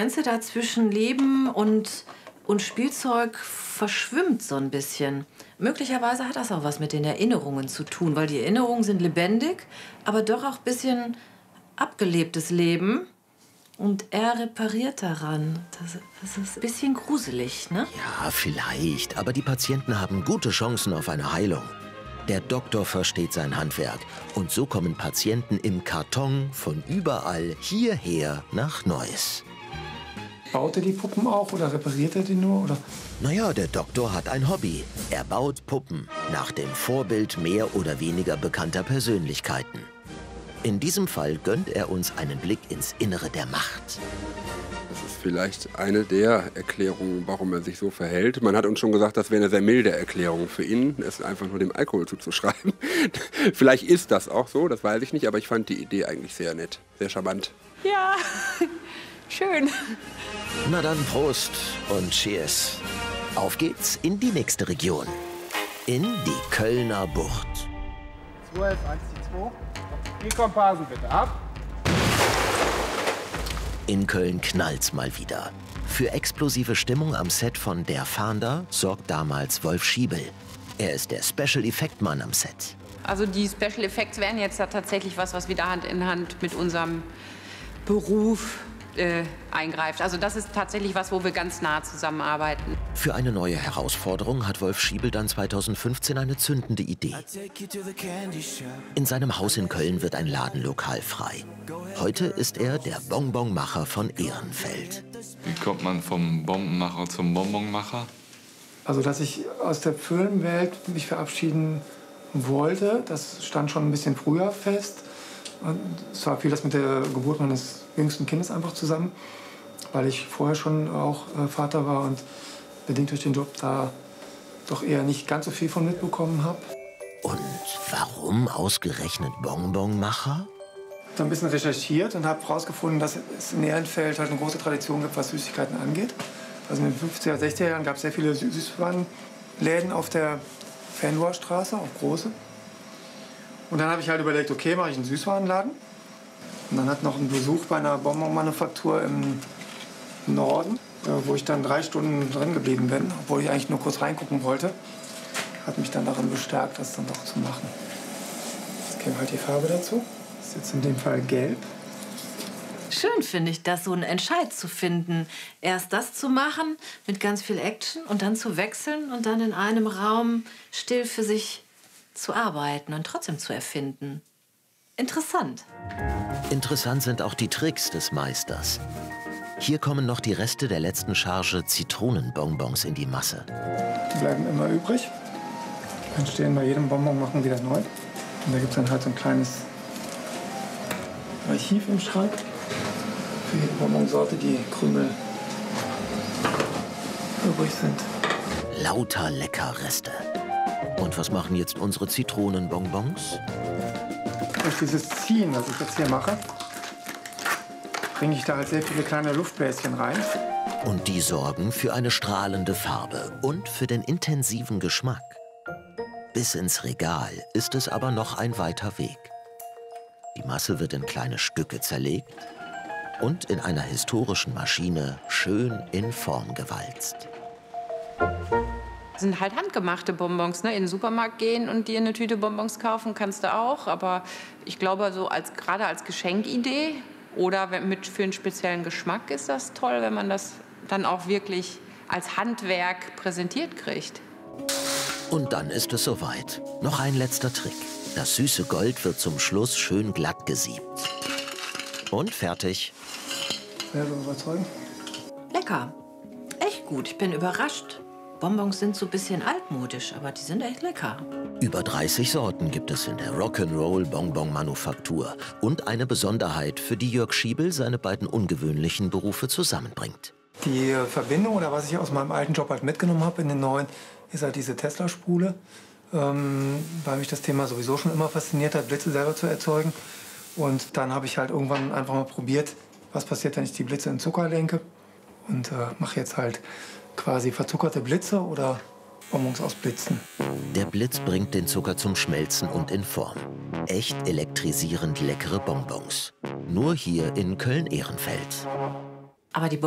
Grenze da zwischen Leben und Spielzeug verschwimmt so ein bisschen. Möglicherweise hat das auch was mit den Erinnerungen zu tun, weil die Erinnerungen sind lebendig, aber doch auch ein bisschen abgelebtes Leben. Und er repariert daran. Das ist ein bisschen gruselig, ne? Ja, vielleicht. Aber die Patienten haben gute Chancen auf eine Heilung. Der Doktor versteht sein Handwerk. Und so kommen Patienten im Karton von überall hierher nach Neuss. Baut er die Puppen auch oder repariert er die nur? Oder? Naja, der Doktor hat ein Hobby. Er baut Puppen nach dem Vorbild mehr oder weniger bekannter Persönlichkeiten. In diesem Fall gönnt er uns einen Blick ins Innere der Macht. Das ist vielleicht eine der Erklärungen, warum er sich so verhält. Man hat uns schon gesagt, das wäre eine sehr milde Erklärung. Für ihn ist einfach nur dem Alkohol zuzuschreiben. Vielleicht ist das auch so, das weiß ich nicht, aber ich fand die Idee eigentlich sehr nett, sehr charmant. Ja, schön. Na dann Prost und Cheers. Auf geht's in die nächste Region. In die Kölner Bucht. 12, 1, 2. Die Komparsen bitte ab. In Köln knallt's mal wieder. Für explosive Stimmung am Set von Der Fahnder sorgt damals Wolf Schiebel. Er ist der Special-Effekt-Mann am Set. Also die Special Effects wären jetzt da tatsächlich was wieder Hand in Hand mit unserem Beruf eingreift. Also das ist tatsächlich was, wo wir ganz nah zusammenarbeiten. Für eine neue Herausforderung hat Wolf Schiebel dann 2015 eine zündende Idee. In seinem Haus in Köln wird ein Ladenlokal frei. Heute ist er der Bonbonmacher von Ehrenfeld. Wie kommt man vom Bombenmacher zum Bonbonmacher? Also, dass ich aus der Filmwelt mich verabschieden wollte, das stand schon ein bisschen früher fest. Und es war viel das mit der Geburt meines jüngsten Kindes einfach zusammen, weil ich vorher schon auch Vater war und bedingt durch den Job da doch eher nicht ganz so viel von mitbekommen habe. Und warum ausgerechnet Bonbonmacher? Ich habe ein bisschen recherchiert und habe herausgefunden, dass es in Ehrenfeld halt eine große Tradition gibt, was Süßigkeiten angeht. Also in den 50er, 60er Jahren gab es sehr viele Süßwarenläden auf der Fernrohr Straße, auch große. Und dann habe ich halt überlegt, okay, mache ich einen Süßwarenladen. Und dann hat noch ein Besuch bei einer Bonbonmanufaktur im Norden, wo ich dann 3 Stunden drin geblieben bin, obwohl ich eigentlich nur kurz reingucken wollte, hat mich dann darin bestärkt, das dann doch zu machen. Jetzt käme halt die Farbe dazu. Das ist jetzt in dem Fall gelb. Schön finde ich das, so einen Entscheid zu finden. Erst das zu machen mit ganz viel Action und dann zu wechseln und dann in einem Raum still für sich zu arbeiten und trotzdem zu erfinden. Interessant. Interessant sind auch die Tricks des Meisters. Hier kommen noch die Reste der letzten Charge Zitronenbonbons in die Masse. Die bleiben immer übrig. Entstehen bei jedem Bonbon machen wieder neu. Und da gibt es dann halt so ein kleines Archiv im Schrank. Für jede Bonbonsorte, die Krümel übrig sind. Lauter Leckerreste. Und was machen jetzt unsere Zitronenbonbons? Durch dieses Ziehen, was ich jetzt hier mache, bringe ich da halt sehr viele kleine Luftbläschen rein. Und die sorgen für eine strahlende Farbe und für den intensiven Geschmack. Bis ins Regal ist es aber noch ein weiter Weg. Die Masse wird in kleine Stücke zerlegt und in einer historischen Maschine schön in Form gewalzt. Das sind halt handgemachte Bonbons, ne? In den Supermarkt gehen und dir eine Tüte Bonbons kaufen kannst du auch. Aber ich glaube, so gerade als Geschenkidee oder für einen speziellen Geschmack ist das toll, wenn man das dann auch wirklich als Handwerk präsentiert kriegt. Und dann ist es soweit. Noch ein letzter Trick. Das süße Gold wird zum Schluss schön glatt gesiebt. Und fertig. Selber überzeugen. Lecker. Echt gut. Ich bin überrascht. Bonbons sind so ein bisschen altmodisch, aber die sind echt lecker. Über 30 Sorten gibt es in der Rock'n'Roll Bonbon-Manufaktur. Und eine Besonderheit, für die Jörg Schiebel seine beiden ungewöhnlichen Berufe zusammenbringt. Die Verbindung, oder was ich aus meinem alten Job halt mitgenommen habe in den neuen, ist halt diese Tesla-Spule. Weil mich das Thema sowieso schon immer fasziniert hat, Blitze selber zu erzeugen. Und dann habe ich halt irgendwann einfach mal probiert, was passiert, wenn ich die Blitze in Zucker lenke. Und mache jetzt halt quasi verzuckerte Blitze oder Bonbons aus Blitzen. Der Blitz bringt den Zucker zum Schmelzen und in Form. Echt elektrisierend leckere Bonbons. Nur hier in Köln-Ehrenfeld. Aber die